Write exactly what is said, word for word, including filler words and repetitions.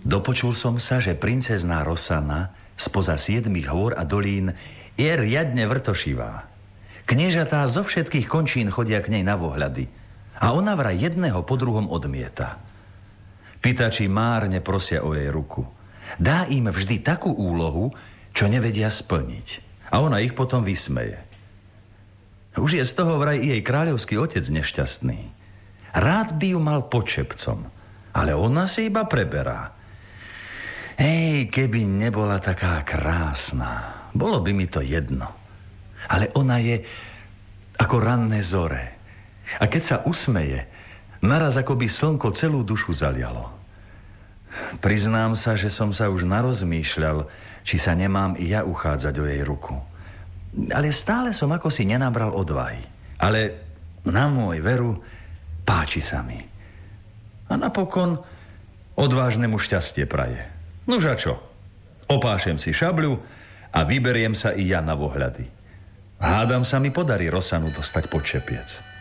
Dopočul som sa, že princezná Rosana spoza siedmých hôr a dolín je riadne vrtošivá. Kniežatá zo všetkých končín chodia k nej na vohľady a ona vraj jedného po druhom odmieta. Pýtači márne prosia o jej ruku. Dá im vždy takú úlohu, čo nevedia splniť. A ona ich potom vysmeje. Už je z toho vraj i jej kráľovský otec nešťastný. Rád by ju mal pod šepcom, ale ona si iba preberá. Hej, keby nebola taká krásna, bolo by mi to jedno. Ale ona je ako ranné zore. A keď sa usmeje, naraz ako by slnko celú dušu zalialo. Priznám sa, že som sa už narozmýšľal, či sa nemám i ja uchádzať o jej ruku. Ale stále som ako si nenabral odvahy. Ale na môj veru páči sa mi. A napokon odvážnemu šťastie praje. Nuža čo? Opášem si šabľu a vyberiem sa i ja na vohľady. Hádam sa mi podarí Rosanu dostať pod čepiec.